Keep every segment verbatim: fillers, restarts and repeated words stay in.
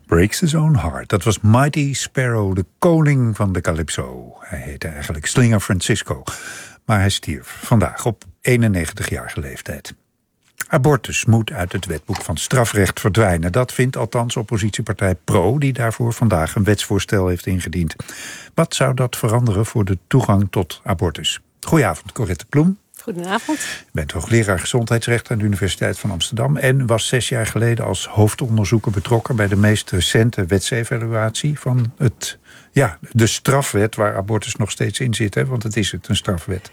Breaks His Own Heart. Dat was Mighty Sparrow, de koning van de calypso. Hij heette eigenlijk Slinger Francisco. Maar hij stierf vandaag op eenennegentigjarige leeftijd. Abortus moet uit het wetboek van strafrecht verdwijnen. Dat vindt althans oppositiepartij Pro, die daarvoor vandaag een wetsvoorstel heeft ingediend. Wat zou dat veranderen voor de toegang tot abortus? Goedenavond, Corette Ploem. Goedenavond. U bent hoogleraar gezondheidsrecht aan de Universiteit van Amsterdam en was zes jaar geleden als hoofdonderzoeker betrokken bij de meest recente wetsevaluatie van het, ja, de strafwet waar abortus nog steeds in zit, hè, want het is het, een strafwet.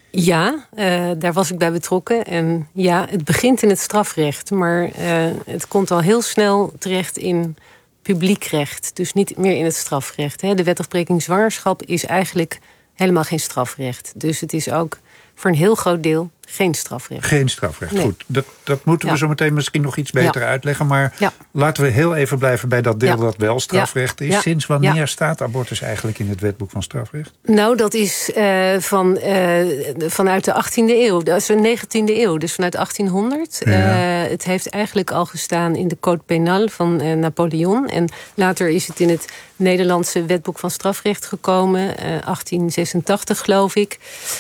Ja, uh, daar was ik bij betrokken. En ja, het begint in het strafrecht, maar uh, het komt al heel snel terecht in publiek recht. Dus niet meer in het strafrecht. Hè. De wetafbreking zwangerschap is eigenlijk helemaal geen strafrecht. Dus het is ook voor een heel groot deel geen strafrecht. Geen strafrecht, nee. Goed. Dat, dat moeten we ja. zo meteen misschien nog iets beter ja. uitleggen. Maar ja. laten we heel even blijven bij dat deel ja. dat wel strafrecht is. Ja. Sinds wanneer ja. staat abortus eigenlijk in het wetboek van strafrecht? Nou, dat is uh, van, uh, vanuit de achttiende eeuw. Dat is de negentiende eeuw, dus vanuit achttienhonderd. Ja. Uh, het heeft eigenlijk al gestaan in de Code Penal van uh, Napoleon. En later is het in het Nederlandse wetboek van strafrecht gekomen. Uh, achttien zesentachtig, geloof ik.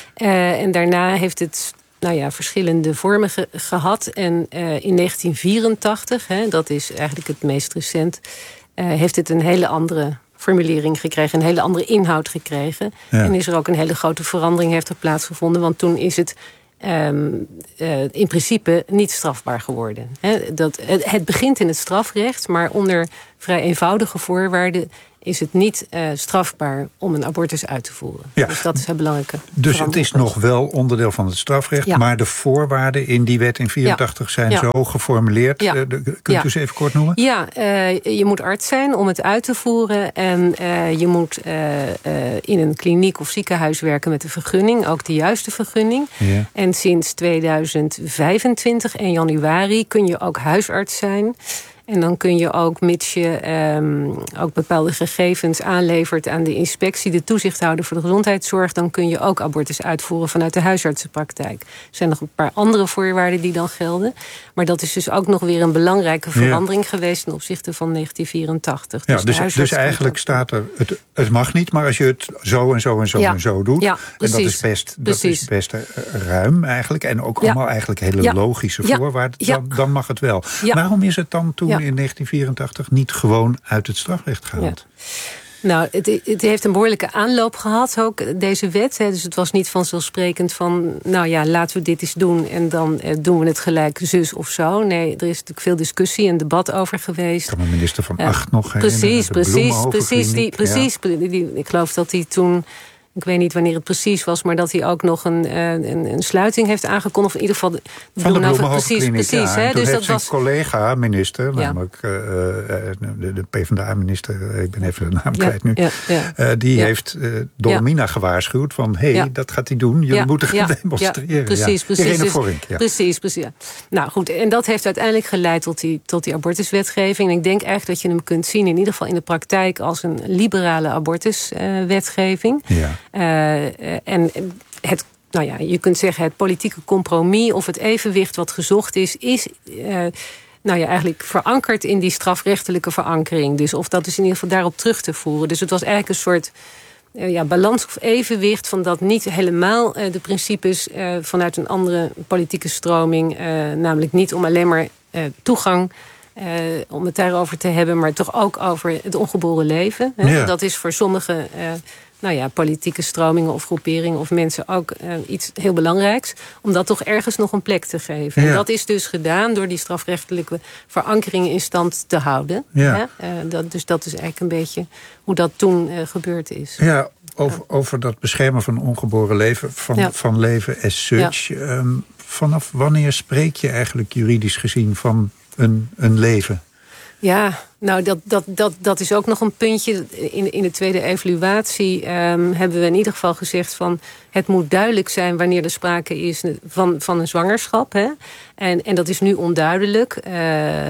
Uh, en daarna heeft het nou ja, verschillende vormen ge- gehad. En uh, in negentien vierentachtig, hè, dat is eigenlijk het meest recent, Uh, heeft het een hele andere formulering gekregen, een hele andere inhoud gekregen. Ja. En is er ook een hele grote verandering heeft er plaatsgevonden. Want toen is het um, uh, in principe niet strafbaar geworden. He, dat, het, het begint in het strafrecht, maar onder vrij eenvoudige voorwaarden is het niet uh, strafbaar om een abortus uit te voeren. Ja. Dus dat is het belangrijke. Dus het is nog wel onderdeel van het strafrecht, ja. maar de voorwaarden in die wet in vierentachtig ja. zijn ja. zo geformuleerd. Ja. Uh, de, kunt ja. u ze even kort noemen? Ja, uh, je moet arts zijn om het uit te voeren. En uh, je moet uh, uh, in een kliniek of ziekenhuis werken met de vergunning. Ook de juiste vergunning. Ja. En sinds tweeduizend vijfentwintig, in januari, kun je ook huisarts zijn. En dan kun je ook, mits je um, ook bepaalde gegevens aanlevert aan de inspectie, de toezichthouder voor de gezondheidszorg, dan kun je ook abortus uitvoeren vanuit de huisartsenpraktijk. Er zijn nog een paar andere voorwaarden die dan gelden. Maar dat is dus ook nog weer een belangrijke verandering ja. geweest ten opzichte van negentien vierentachtig. Ja, dus, dus, dus eigenlijk staat er, het, het mag niet, maar als je het zo en zo en zo ja. en zo doet, ja, en dat is best, dat is best ruim eigenlijk, en ook ja. allemaal eigenlijk hele ja. logische ja. voorwaarden, ja. dan, dan mag het wel. Ja. Waarom is het dan toen ja. in negentien vierentachtig niet gewoon uit het strafrecht gehaald? Ja. Nou, het, het heeft een behoorlijke aanloop gehad ook, deze wet. Hè. Dus het was niet vanzelfsprekend van, nou ja, laten we dit eens doen en dan eh, doen we het gelijk zus of zo. Nee, er is natuurlijk veel discussie en debat over geweest. Kan de minister van Acht uh, nog Precies, precies, precies. Die, precies ja. die, die, ik geloof dat hij toen, ik weet niet wanneer het precies was, maar dat hij ook nog een, een, een sluiting heeft aangekondigd. Of in ieder geval de, de van de Bloemenhoofdkliniek. Precies, precies. Ja, hè? Dus dat was een collega-minister, ja. namelijk uh, de, de PvdA-minister, ik ben even de naam ja, kwijt nu, ja, ja. Uh, die ja. heeft uh, Dolomina ja. gewaarschuwd van, hé, hey, ja. dat gaat hij doen, jullie ja. moeten gaan ja. demonstreren. Ja, precies, ja. precies. Irene Dus, Vorink, ja. Precies, precies. Ja. Nou goed, en dat heeft uiteindelijk geleid tot die, tot die abortuswetgeving. En ik denk eigenlijk dat je hem kunt zien, in ieder geval in de praktijk, als een liberale abortuswetgeving. Uh, ja. Uh, En het, nou ja, je kunt zeggen het politieke compromis of het evenwicht wat gezocht is, is uh, nou ja, eigenlijk verankerd in die strafrechtelijke verankering. Dus of dat is in ieder geval daarop terug te voeren. Dus het was eigenlijk een soort uh, ja, balans of evenwicht van dat niet helemaal uh, de principes uh, vanuit een andere politieke stroming, uh, namelijk niet om alleen maar uh, toegang, Uh, om het daarover te hebben, maar toch ook over het ongeboren leven. Hè? Ja. Dat is voor sommige uh, nou ja, politieke stromingen of groeperingen of mensen ook uh, iets heel belangrijks, om dat toch ergens nog een plek te geven. Ja. En dat is dus gedaan door die strafrechtelijke verankering in stand te houden. Ja. Hè? Uh, dat, dus dat is eigenlijk een beetje hoe dat toen uh, gebeurd is. Ja, over, over dat beschermen van ongeboren leven, van, ja. van leven as such. Ja. Um, vanaf wanneer spreek je eigenlijk juridisch gezien van Een, een leven? Ja, nou dat, dat, dat, dat is ook nog een puntje. In, in de tweede evaluatie um, hebben we in ieder geval gezegd van het moet duidelijk zijn wanneer er sprake is van, van een zwangerschap. Hè? En, en dat is nu onduidelijk. Uh,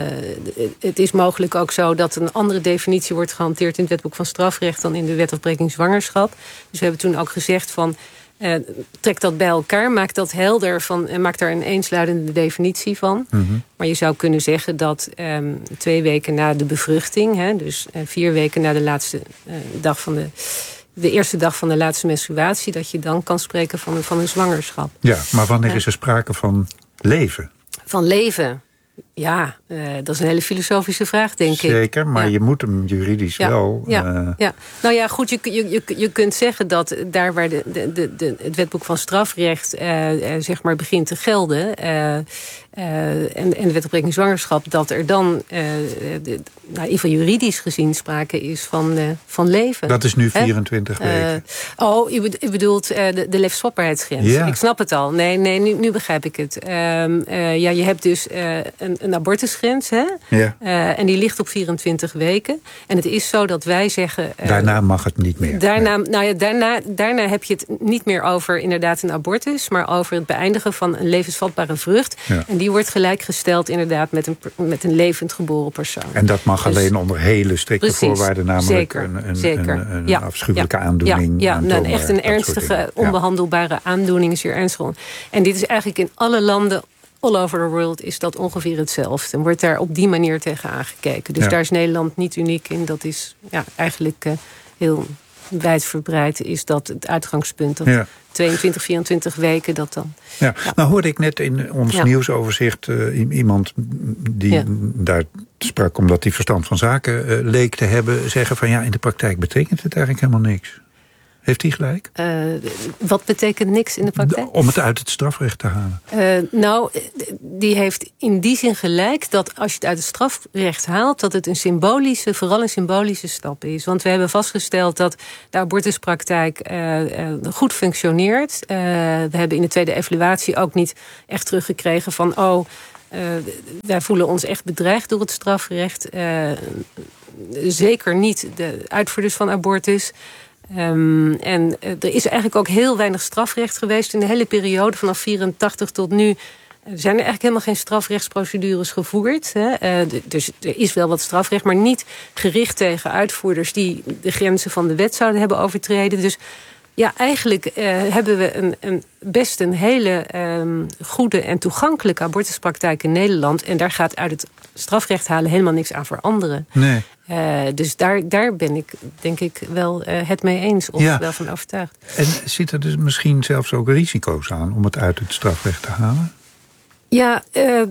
het is mogelijk ook zo dat een andere definitie wordt gehanteerd in het wetboek van strafrecht dan in de wetafbreking zwangerschap. Dus we hebben toen ook gezegd van Uh, trek dat bij elkaar, maak dat helder van, en maak daar een eensluidende definitie van. Mm-hmm. Maar je zou kunnen zeggen dat um, twee weken na de bevruchting, hè, dus uh, vier weken na de laatste uh, dag van de, de eerste dag van de laatste menstruatie, dat je dan kan spreken van een, van een zwangerschap. Ja, maar wanneer is er sprake van leven? Van leven. Ja, uh, dat is een hele filosofische vraag, denk Zeker, ik. Zeker, maar ja. je moet hem juridisch ja, wel... Ja, uh... ja. Nou ja, goed, je, je, je, je kunt zeggen dat daar waar de, de, de, de, het wetboek van strafrecht uh, uh, zeg maar begint te gelden... Uh, uh, en, en de wet op rekening zwangerschap, dat er dan uh, de, nou, in ieder geval juridisch gezien sprake is van, uh, van leven. Dat is nu vierentwintig uh, weken. Oh, je bedoelt uh, de, de levensvatbaarheidsgrens. Ja. Ik snap het al. Nee, nee nu, nu begrijp ik het. Uh, uh, ja, je hebt dus uh, een, een abortusgrens, hè? Ja. Uh, en die ligt op vierentwintig weken. En het is zo dat wij zeggen... Uh, daarna mag het niet meer. Daarna, nee. nou ja, daarna, daarna heb je het niet meer over inderdaad een abortus... maar over het beëindigen van een levensvatbare vrucht. Ja. En die wordt gelijkgesteld inderdaad met een, met een levend geboren persoon. En dat mag dus, alleen onder hele strikte precies, voorwaarden... namelijk zeker, een, een, zeker. een, een ja, afschuwelijke ja, aandoening. Ja, ja nou, echt een ernstige, onbehandelbare ja. aandoening is hier ernstig. En dit is eigenlijk in alle landen... all over the world is dat ongeveer hetzelfde. En wordt daar op die manier tegen aangekeken. Dus ja. daar is Nederland niet uniek in. Dat is ja, eigenlijk uh, heel wijdverbreid is dat het uitgangspunt. Dat ja. tweeëntwintig, vierentwintig weken dat dan. Ja. Ja. Nou hoorde ik net in ons ja. nieuwsoverzicht uh, iemand die ja. daar sprak... omdat hij verstand van zaken uh, leek te hebben... zeggen van ja, in de praktijk betekent het eigenlijk helemaal niks. Heeft hij gelijk? Uh, wat betekent niks in de praktijk? Om het uit het strafrecht te halen. Uh, nou, die heeft in die zin gelijk dat als je het uit het strafrecht haalt... dat het een symbolische, vooral een symbolische stap is. Want we hebben vastgesteld dat de abortuspraktijk uh, uh, goed functioneert. Uh, we hebben in de tweede evaluatie ook niet echt teruggekregen van... oh, uh, wij voelen ons echt bedreigd door het strafrecht. Uh, zeker niet de uitvoerders van abortus... Um, en uh, er is eigenlijk ook heel weinig strafrecht geweest... in de hele periode vanaf vierentachtig tot nu... Er zijn er eigenlijk helemaal geen strafrechtsprocedures gevoerd. Hè. Uh, dus er is wel wat strafrecht, maar niet gericht tegen uitvoerders... die de grenzen van de wet zouden hebben overtreden. Dus ja, eigenlijk uh, hebben we een, een best een hele um, goede en toegankelijke abortuspraktijk in Nederland. En daar gaat uit het strafrecht halen helemaal niks aan veranderen. Nee. Uh, dus daar, daar ben ik, denk ik, wel uh, het mee eens of ja. wel van overtuigd. En zitten er dus misschien zelfs ook risico's aan om het uit het strafrecht te halen? Ja, uh,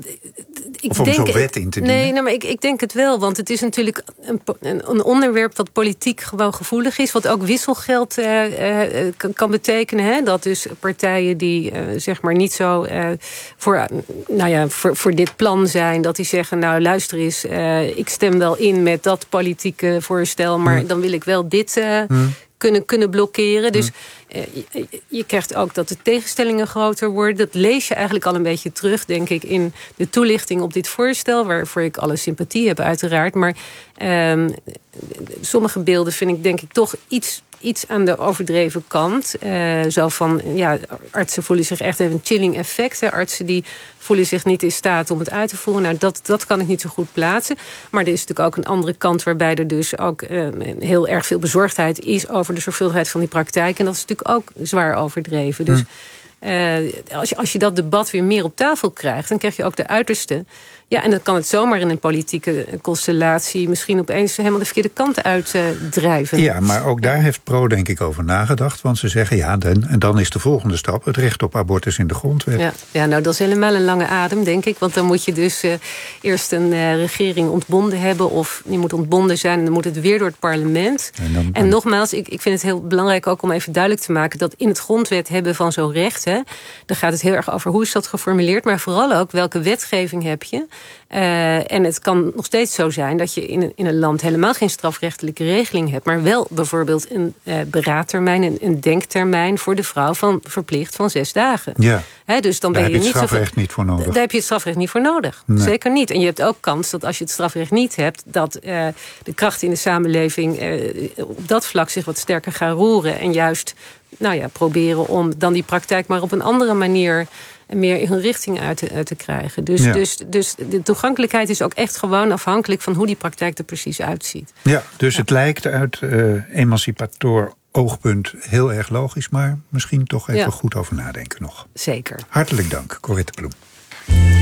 ik of om denk, zo'n wet in te dienen? Nee, nee maar ik, ik denk het wel. Want het is natuurlijk een, een onderwerp dat politiek gewoon gevoelig is. Wat ook wisselgeld uh, uh, kan, kan betekenen. Hè? Dat dus partijen die uh, zeg maar niet zo uh, voor, uh, nou ja, voor, voor dit plan zijn. Dat die zeggen, nou luister eens, uh, ik stem wel in met dat politieke voorstel. Maar hmm. dan wil ik wel dit... Uh, hmm. Kunnen, kunnen blokkeren. Dus uh, je, je krijgt ook dat de tegenstellingen groter worden. Dat lees je eigenlijk al een beetje terug, denk ik, in de toelichting op dit voorstel, waarvoor ik alle sympathie heb uiteraard. Maar uh, sommige beelden vind ik denk ik toch iets, iets aan de overdreven kant. Uh, zo van, ja, artsen voelen zich echt even een chilling effect. Hè. Artsen die voelen zich niet in staat om het uit te voeren. Nou, dat, dat kan ik niet zo goed plaatsen. Maar er is natuurlijk ook een andere kant waarbij er dus ook uh, heel erg veel bezorgdheid is over de zorgvuldigheid van die praktijk. En dat is natuurlijk ook zwaar overdreven. Dus uh, als je, als je dat debat weer meer op tafel krijgt, dan krijg je ook de uiterste. Ja, en dan kan het zomaar in een politieke constellatie misschien opeens helemaal de verkeerde kant uitdrijven. Uh, ja, maar ook daar heeft Pro denk ik over nagedacht. Want ze zeggen, ja, dan, en dan is de volgende stap het recht op abortus in de grondwet. Ja, ja nou dat is helemaal een lange adem, denk ik. Want dan moet je dus uh, eerst een uh, regering ontbonden hebben. Of die moet ontbonden zijn en dan moet het weer door het parlement. En, dan, en nogmaals, ik, ik vind het heel belangrijk ook om even duidelijk te maken dat in het grondwet hebben van zo'n recht, hè, daar gaat het heel erg over hoe is dat geformuleerd. Maar vooral ook welke wetgeving heb je. Uh, en het kan nog steeds zo zijn dat je in een, in een land helemaal geen strafrechtelijke regeling hebt, maar wel bijvoorbeeld een uh, beraadtermijn, een, een denktermijn voor de vrouw van verplicht van zes dagen. Ja. He, dus dan daar ben je, heb je het niet strafrecht zo, niet voor nodig. Daar heb je het strafrecht niet voor nodig. Nee. Zeker niet. En je hebt ook kans dat als je het strafrecht niet hebt, dat uh, de krachten in de samenleving uh, op dat vlak zich wat sterker gaan roeren en juist nou ja, proberen om dan die praktijk maar op een andere manier meer in hun richting uit te, uit te krijgen. Dus, ja. dus, dus de toegankelijkheid is ook echt gewoon afhankelijk van hoe die praktijk er precies uitziet. Ja, dus ja. Het lijkt uit uh, emancipator oogpunt heel erg logisch, maar misschien toch even ja. goed over nadenken nog. Zeker. Hartelijk dank, Corette Ploem.